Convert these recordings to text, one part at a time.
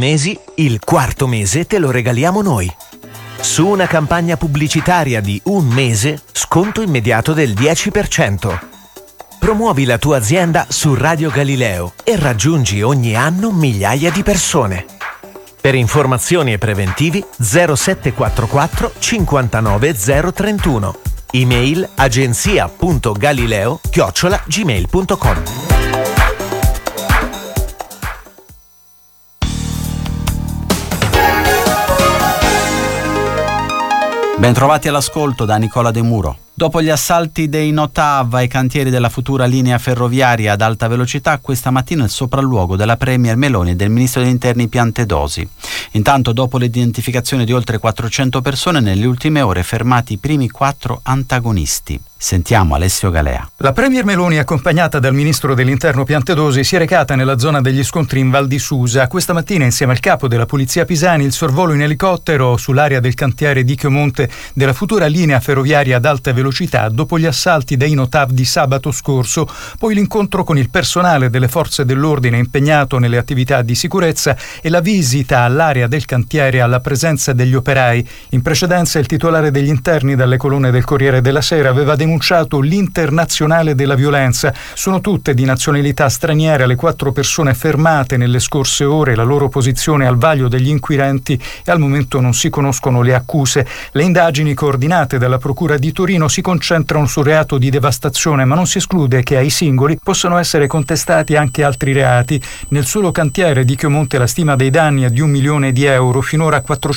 mesi, il quarto mese te lo regaliamo noi. Su una campagna pubblicitaria di un mese, sconto immediato del 10%. Promuovi la tua azienda su Radio Galileo e raggiungi ogni anno migliaia di persone. Per informazioni e preventivi 0744 59 031. Email agenzia.galileo@gmail.com. Bentrovati all'ascolto da Nicola De Muro. Dopo gli assalti dei Notav ai cantieri della futura linea ferroviaria ad alta velocità, questa mattina il sopralluogo della Premier Meloni e del Ministro degli Interni Piantedosi. Intanto, dopo l'identificazione di oltre 400 persone, nelle ultime ore fermati i primi 4 antagonisti. Sentiamo Alessio Galea. La Premier Meloni, accompagnata dal Ministro dell'Interno Piantedosi, si è recata nella zona degli scontri in Val di Susa. Questa mattina, insieme al capo della Polizia Pisani, il sorvolo in elicottero sull'area del cantiere di Chiomonte della futura linea ferroviaria ad alta velocità dopo gli assalti dei Notav di sabato scorso, poi l'incontro con il personale delle forze dell'ordine impegnato nelle attività di sicurezza e la visita all'area del cantiere alla presenza degli operai. In precedenza il titolare degli interni dalle colonne del Corriere della Sera aveva denunciato l'internazionale della violenza. Sono tutte di nazionalità straniera le 4 persone fermate nelle scorse ore. La loro posizione al vaglio degli inquirenti e al momento non si conoscono le accuse. Le indagini coordinate dalla Procura di Torino si concentrano sul reato di devastazione, ma non si esclude che ai singoli possano essere contestati anche altri reati. Nel solo cantiere di Chiomonte la stima dei danni è di €1 milione. Finora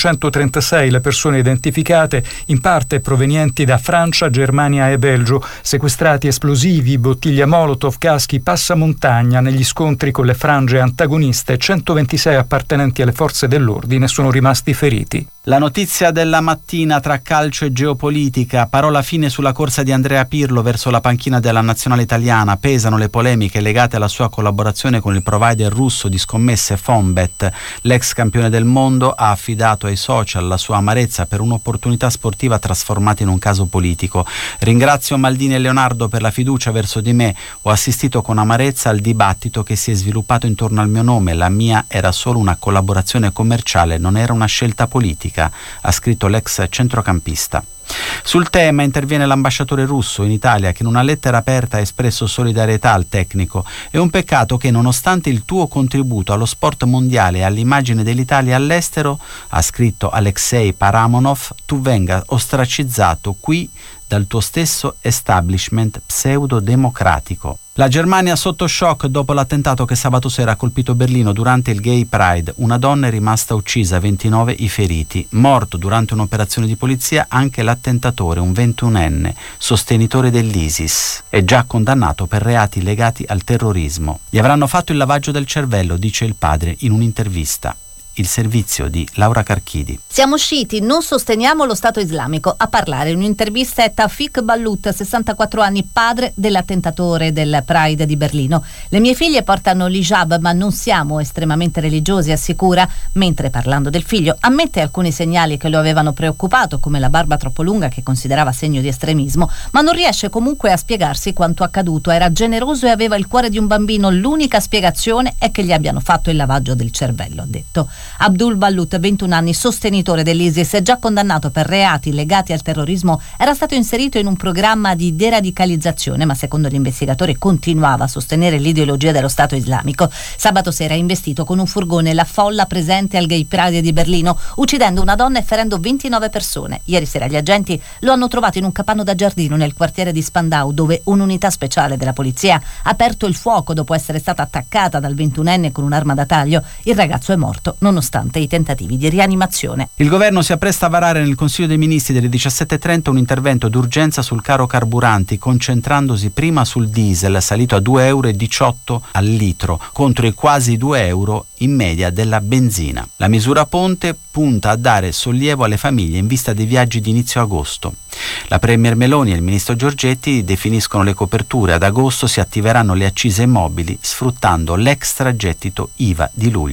436 le persone identificate, in parte provenienti da Francia, Germania e Belgio. Sequestrati esplosivi, bottiglie Molotov, caschi, passamontagna. Negli scontri con le frange antagoniste 126 appartenenti alle forze dell'ordine sono rimasti feriti. La notizia della mattina tra calcio e geopolitica, parola fine sulla corsa di Andrea Pirlo verso la panchina della nazionale italiana, pesano le polemiche legate alla sua collaborazione con il provider russo di scommesse Fonbet. L'ex campione del mondo ha affidato ai social la sua amarezza per un'opportunità sportiva trasformata in un caso politico. Ringrazio Maldini e Leonardo per la fiducia verso di me, ho assistito con amarezza al dibattito che si è sviluppato intorno al mio nome, la mia era solo una collaborazione commerciale, non era una scelta politica, ha scritto l'ex centrocampista. Sul tema interviene l'ambasciatore russo in Italia che in una lettera aperta ha espresso solidarietà al tecnico. È un peccato che nonostante il tuo contributo allo sport mondiale e all'immagine dell'Italia all'estero, ha scritto Alexei Paramonov, tu venga ostracizzato qui dal tuo stesso establishment pseudo-democratico. La Germania sotto shock dopo l'attentato che sabato sera ha colpito Berlino durante il Gay Pride. Una donna è rimasta uccisa, 29 i feriti. Morto durante un'operazione di polizia anche l'attentatore, un 21enne, sostenitore dell'ISIS. È già condannato per reati legati al terrorismo. Gli avranno fatto il lavaggio del cervello, dice il padre in un'intervista. Il servizio di Laura Carchidi. Siamo usciti, non sosteniamo lo Stato islamico. A parlare in un'intervista è Tawfiq Ballut, 64 anni, padre dell'attentatore del Pride di Berlino. Le mie figlie portano l'hijab, ma non siamo estremamente religiosi, assicura, mentre parlando del figlio ammette alcuni segnali che lo avevano preoccupato, come la barba troppo lunga che considerava segno di estremismo, ma non riesce comunque a spiegarsi quanto accaduto. Era generoso e aveva il cuore di un bambino. L'unica spiegazione è che gli abbiano fatto il lavaggio del cervello, ha detto. Abdul Ballut, 21 anni, sostenitore dell'ISIS, già condannato per reati legati al terrorismo, era stato inserito in un programma di deradicalizzazione, ma secondo gli investigatori continuava a sostenere l'ideologia dello Stato islamico. Sabato sera ha investito con un furgone la folla presente al Gay Pride di Berlino, uccidendo una donna e ferendo 29 persone. Ieri sera gli agenti lo hanno trovato in un capanno da giardino nel quartiere di Spandau, dove un'unità speciale della polizia ha aperto il fuoco dopo essere stata attaccata dal 21enne con un'arma da taglio. Il ragazzo è morto nonostante i tentativi di rianimazione. Il governo si appresta a varare nel Consiglio dei Ministri delle 17.30 un intervento d'urgenza sul caro carburanti, concentrandosi prima sul diesel, salito a €2,18 al litro, contro i quasi €2 in media della benzina. La misura ponte punta a dare sollievo alle famiglie in vista dei viaggi di inizio agosto. La Premier Meloni e il ministro Giorgetti definiscono le coperture. Ad agosto si attiveranno le accise mobili sfruttando l'extragettito IVA di luglio.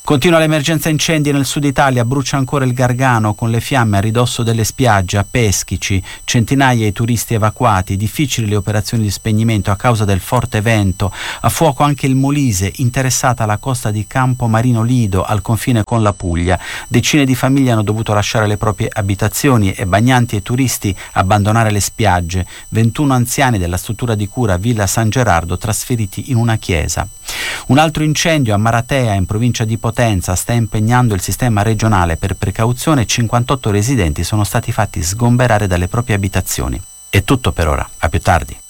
Continua l'emergenza incendi nel sud Italia, brucia ancora il Gargano con le fiamme a ridosso delle spiagge, a Peschici, centinaia i turisti evacuati, difficili le operazioni di spegnimento a causa del forte vento, a fuoco anche il Molise, interessata la costa di Campo Marino Lido al confine con la Puglia. Decine di famiglie hanno dovuto lasciare le proprie abitazioni e bagnanti e turisti abbandonare le spiagge, 21 anziani della struttura di cura Villa San Gerardo trasferiti in una chiesa. Un altro incendio a Maratea in provincia di Potenza sta impegnando il sistema regionale per precauzione. 58 residenti sono stati fatti sgomberare dalle proprie abitazioni. È tutto per ora, a più tardi.